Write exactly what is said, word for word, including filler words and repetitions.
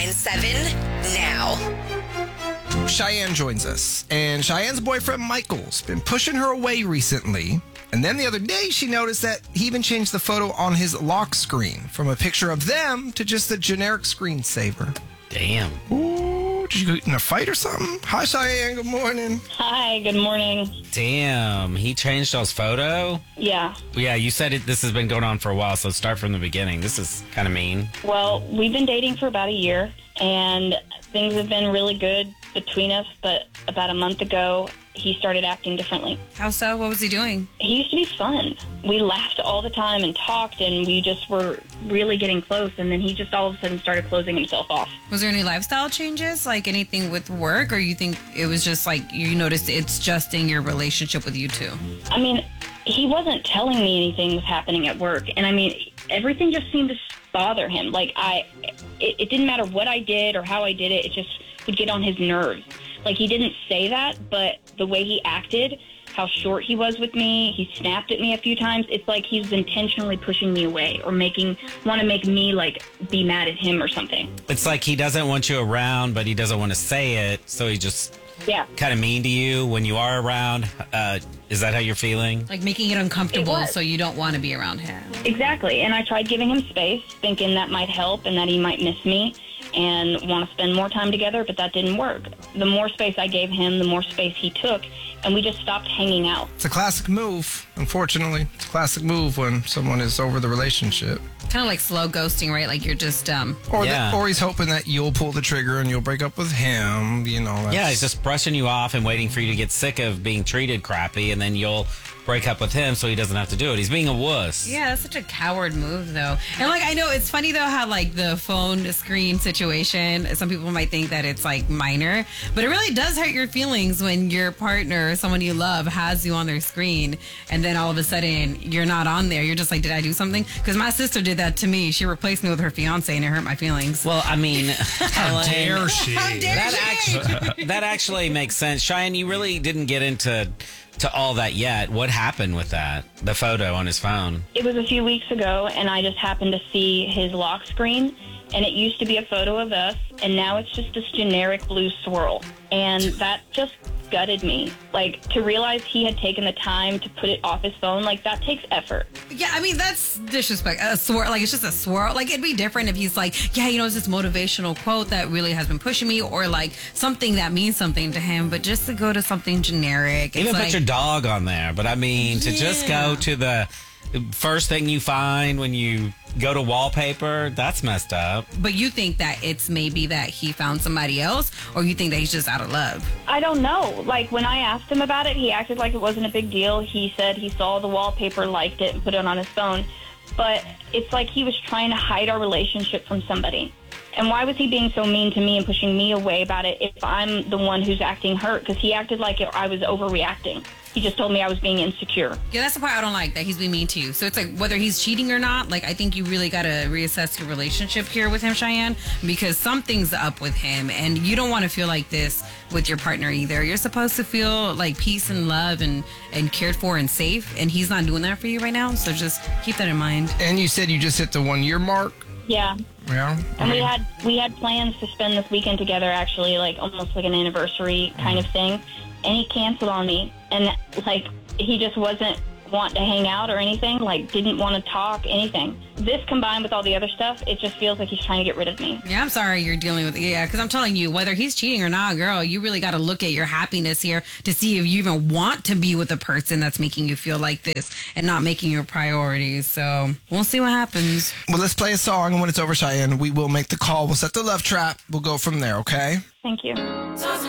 And seven now. Cheyenne joins us, and Cheyenne's boyfriend Michael's been pushing her away recently. And then the other day, she noticed that he even changed the photo on his lock screen from a picture of them to just a generic screensaver. Damn. Ooh, did you get in a fight or something? Hi, Cheyenne. Good morning. Hi, good morning. Damn. He changed y'all's photo? Yeah. Yeah, you said it, this has been going on for a while, so start from the beginning. This is kind of mean. Well, we've been dating for about a year, and things have been really good between us, but about a month ago, he started acting differently. How so? What was he doing? He used to be fun. We laughed all the time and talked, and we just were really getting close, and then he just all of a sudden started closing himself off. Was there any lifestyle changes, like anything with work, or you think it was just like you noticed it's just in your relationship with you two? I mean, he wasn't telling me anything was happening at work, and I mean, everything just seemed to bother him. Like, I, it, it didn't matter what I did or how I did it, it just would get on his nerves. Like, he didn't say that, but the way he acted, how short he was with me, he snapped at me a few times. It's like he's intentionally pushing me away or making, want to make me, like, be mad at him or something. It's like he doesn't want you around, but he doesn't want to say it, so he just yeah. kind of mean to you when you are around. Uh, is that how you're feeling? Like making it uncomfortable It was. so you don't want to be around him. Exactly. And I tried giving him space, thinking that might help and that he might miss me and want to spend more time together, but that didn't work. The more space I gave him, the more space he took, and we just stopped hanging out. It's a classic move, unfortunately. It's a classic move when someone is over the relationship. Kind of like slow ghosting, right? Like you're just, um... Or, Yeah. the, or he's hoping that you'll pull the trigger and you'll break up with him, you know. That's, Yeah, he's just brushing you off and waiting for you to get sick of being treated crappy, and then you'll break up with him so he doesn't have to do it. He's being a wuss. Yeah, that's such a coward move, though. And, like, I know it's funny, though, how, like, the phone screen situation, some people might think that it's, like, minor, but it really does hurt your feelings when your partner, someone you love, has you on their screen, and then all of a sudden, you're not on there. You're just like, did I do something? Because my sister did that to me. She replaced me with her fiance, and it hurt my feelings. Well, I mean, How dare she? How dare that she? actually that actually makes sense. Cheyenne, you really didn't get into to all that yet. What happened with that? The photo on his phone. It was a few weeks ago, and I just happened to see his lock screen, and it used to be a photo of us, and now it's just this generic blue swirl. And that just gutted me. Like, to realize he had taken the time to put it off his phone, like, that takes effort. Yeah, I mean, that's disrespect. A swirl, like, it's just a swirl. Like, it'd be different if he's like, yeah, you know, it's this motivational quote that really has been pushing me, or like something that means something to him. But just to go to something generic, it's Even like, put your dog on there. But I mean, to just go Yeah. to the first thing you find when you go to wallpaper, that's messed up. But you think that it's maybe that he found somebody else, or you think that he's just out of love? I don't know. Like, when I asked him about it, he acted like it wasn't a big deal. He said he saw the wallpaper, liked it, and put it on his phone. But it's like he was trying to hide our relationship from somebody. And why was he being so mean to me and pushing me away about it if I'm the one who's acting hurt? Because he acted like I was overreacting. He just told me I was being insecure. Yeah, that's the part I don't like, that he's being mean to you. So it's like, whether he's cheating or not, like, I think you really got to reassess your relationship here with him, Cheyenne, because something's up with him, and you don't want to feel like this with your partner either. You're supposed to feel like peace and love and, and cared for and safe, and he's not doing that for you right now, so just keep that in mind. And you said you just hit the one year mark? Yeah. Yeah. I And we mean, had we had plans to spend this weekend together, actually, like almost like an anniversary kind of thing. And he canceled on me. And, like, he just wasn't wanting to hang out or anything, like, didn't want to talk, anything. This combined with all the other stuff, it just feels like he's trying to get rid of me. Yeah, I'm sorry you're dealing with it. Yeah, because I'm telling you, whether he's cheating or not, girl, you really got to look at your happiness here to see if you even want to be with a person that's making you feel like this and not making your priorities. So we'll see what happens. well, let's play a song, and when it's over, Cheyenne, we will make the call. We'll set the love trap. We'll go from there, okay? Thank you.